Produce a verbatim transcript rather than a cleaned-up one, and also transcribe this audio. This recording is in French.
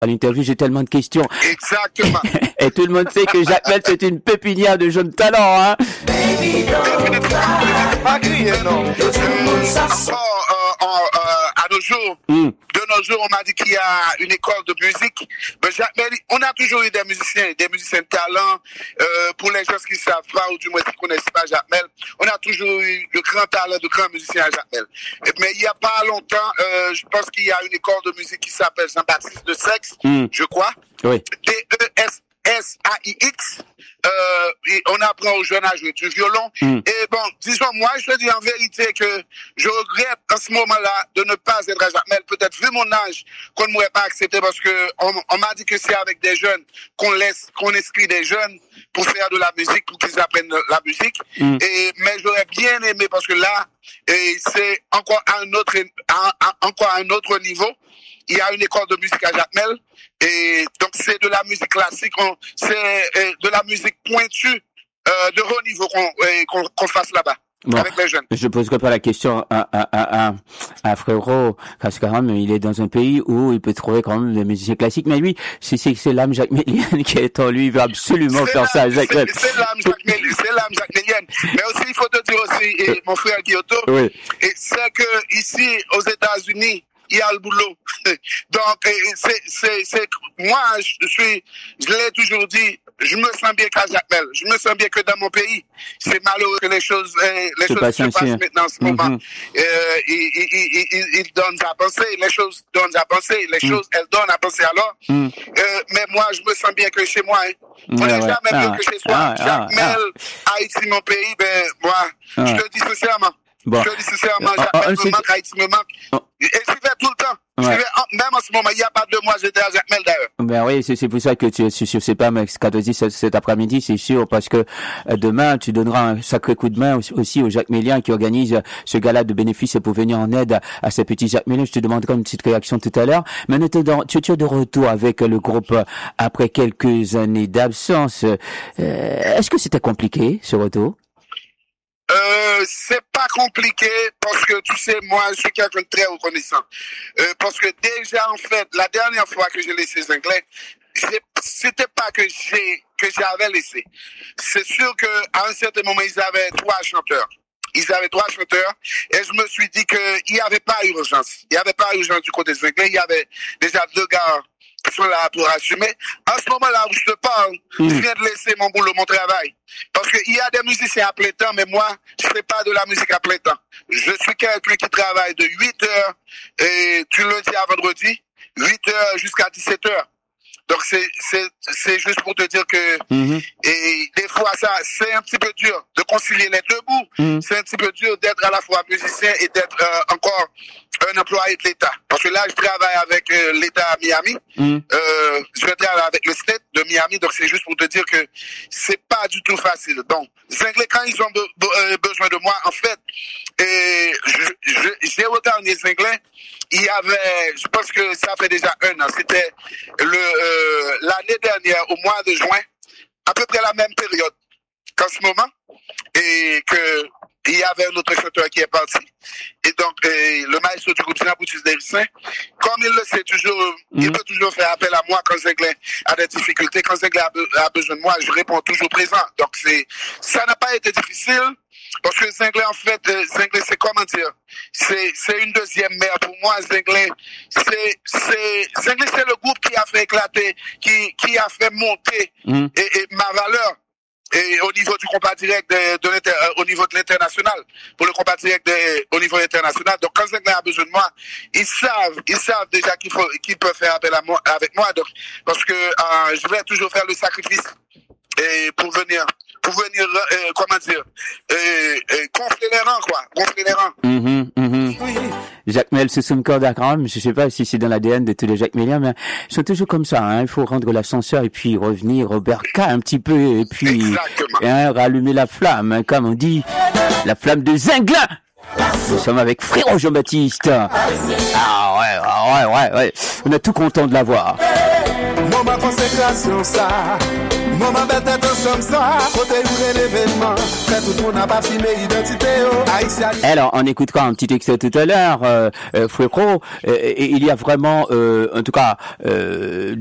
à l'interview, j'ai tellement de questions. Exactement. Et tout le monde sait que Jacmel, c'est une pépinière de jeunes talents, hein. Baby, don't cry. Non. Encore, euh, euh, à nos jours, mm. de nos jours, on m'a dit qu'il y a une école de musique. Mais Jacmel, on a toujours eu des musiciens, des musiciens de talent. Euh, pour les gens qui ne savent pas, ou du moins qui ne connaissent pas Jacmel, on a toujours eu de grands talents, de grands musiciens à Jacmel. Mais il n'y a pas longtemps, euh, je pense qu'il y a une école de musique qui s'appelle Jean-Baptiste de Sexe, mm. je crois. Oui. D E S S A I X, euh, et on apprend aux jeunes à jouer du violon. Mm. Et bon, disons, moi, je dis en vérité que je regrette en ce moment-là de ne pas être à Jacmel. Peut-être vu mon âge, qu'on ne m'aurait pas accepté parce que on, on m'a dit que c'est avec des jeunes qu'on laisse, qu'on inscrit des jeunes pour faire de la musique, pour qu'ils apprennent la musique. Mm. Et, mais j'aurais bien aimé parce que là, et c'est encore à un autre, à, à, encore à un autre niveau. Il y a une école de musique à Jacmel, et donc c'est de la musique classique, on, c'est euh, de la musique pointue, euh, de haut niveau qu'on, euh, qu'on, qu'on fasse là-bas. Bon, avec les jeunes. Je poserai pas la question à, à, à, à, à Frérot, parce que quand même, il est dans un pays où il peut trouver quand même des musiciens classiques, mais lui, c'est, c'est, c'est l'âme jacmelienne qui est en lui, il veut absolument c'est faire la, ça à Jacmel. C'est, c'est l'âme jacmelienne, c'est l'âme jacmelienne. Mais aussi, il faut te dire aussi, et mon frère Guillotot, oui. et c'est que ici, aux États-Unis, il y a le boulot. Donc, c'est, c'est, c'est, moi, je suis, je l'ai toujours dit, je me sens bien qu'à Jacmel. Je me sens bien que dans mon pays. C'est malheureux que les choses, les c'est choses se passent hein. maintenant en ce moment. Mm-hmm. Euh, ils, ils, ils, ils donnent à penser, les choses donnent à penser, les mm. choses, elles donnent à penser alors. Mm. Euh, mais moi, je me sens bien que chez moi, hein. On n'est ouais, jamais ouais. mieux ah, que chez soi. Ah, Jacmel, ah, Haïti, mon pays, ben, moi, ah. je le dis sincèrement. Bon. Je le dis sincèrement, Jacmel me manque, Haïti me manque. Oh. Et j'y vais tout le temps. Ouais. Vais, même en ce moment, il n'y a pas deux mois, j'étais à Jacmel d'ailleurs. Ben oui, c'est, c'est pour ça que tu, tu, je sais pas, mais Kadozi, cet, cet après-midi, c'est sûr, parce que euh, demain, tu donneras un sacré coup de main aussi aux Jacmeliens qui organisent ce gala de bénéfices pour venir en aide à, à ces petits Jacmeliens. Je te demanderai une petite réaction tout à l'heure. Maintenant, tu, tu es de retour avec le groupe après quelques années d'absence. Euh, est-ce que c'était compliqué, ce retour? Euh, c'est pas compliqué parce que tu sais, moi, je suis quelqu'un de très reconnaissant. Euh, parce que déjà, en fait, la dernière fois que j'ai laissé les Anglais, c'était pas que j'ai, que j'avais laissé. C'est sûr que à un certain moment, ils avaient trois chanteurs. Ils avaient trois chanteurs et je me suis dit qu'il n'y avait pas urgence. Il n'y avait pas urgence du côté des Anglais. Il y avait déjà deux gars qui sont là pour assumer. En ce moment-là où je te parle, mmh. je viens de laisser mon boulot, mon travail. Parce qu'il y a des musiciens à plein temps, mais moi, je ne fais pas de la musique à plein temps. Je suis quelqu'un qui travaille de huit heures et du lundi à vendredi, huit heures jusqu'à dix-sept heures. Donc c'est c'est c'est juste pour te dire que mm-hmm. et des fois ça c'est un petit peu dur de concilier les deux bouts. Mm-hmm. C'est un petit peu dur d'être à la fois musicien et d'être euh, encore un employé de l'État. Parce que là je travaille avec euh, l'État à Miami. Mm-hmm. Euh, je travaille avec le State de Miami. Donc c'est juste pour te dire que c'est pas du tout facile. Donc les Anglais quand ils ont be- be- besoin de moi en fait, et je, je, j'ai regardé les Anglais. Il y avait, je pense que ça fait déjà un an, c'était le euh, l'année dernière, au mois de juin, à peu près la même période qu'en ce moment, et que il y avait un autre chanteur qui est parti. Et donc, et le maestro du groupe Jean-Baptiste Derrissin, comme il le sait toujours, mmh. il peut toujours faire appel à moi quand Zinglin a des difficultés. Quand Zinglin a, be- a besoin de moi, je réponds toujours présent. Donc, c'est, ça n'a pas été difficile. Parce que Zinglin, en fait, Zinglin, c'est comment dire, c'est, c'est une deuxième mère pour moi, Zinglin. C'est, c'est, Zinglin, c'est le groupe qui a fait éclater, qui, qui a fait monter mmh. et, et ma valeur. Et au niveau du combat direct de, de l'inter, au niveau de l'international, pour le combat direct de, au niveau international. Donc, quand Zinglin a besoin de moi, ils savent, ils savent déjà qu'il faut, qu'ils peuvent faire appel à moi, avec moi. Donc, parce que, euh, je vais toujours faire le sacrifice, et pour venir, pour venir, euh, comment dire, euh, euh, gonfler les rangs, quoi, gonfler les rangs. Mm-hmm, mm-hmm. Oui. Jacmel, c'est son corps d'accord, je sais pas si c'est dans l'A D N de tous les Jacmeliens, mais ils sont toujours comme ça, hein. Il faut rendre l'ascenseur et puis revenir au berca un petit peu, et puis, hein, rallumer la flamme, hein, comme on dit, la flamme de Zinglin. Nous sommes avec Frérot Jean-Baptiste. Ah ouais, ah ouais, ouais, ouais. On est tout content de l'avoir. consécration ça. Maman belle tête ensemble ça. Côté où l'événement. Fait tout le monde n'a pas filmé identité. Haïtien. Alors, on écoutera un petit extrait tout à l'heure, euh, euh, Fréro, euh, et il y a vraiment, euh, en tout cas, euh,